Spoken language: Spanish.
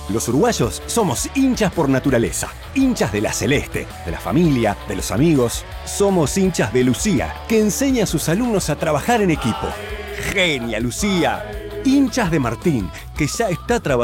Los uruguayos somos hinchas por naturaleza, hinchas de la Celeste, de la familia, de los amigos. Somos hinchas de Lucía, que enseña a sus alumnos a trabajar en equipo. ¡Genia, Lucía! Hinchas de Martín, que ya está trabajando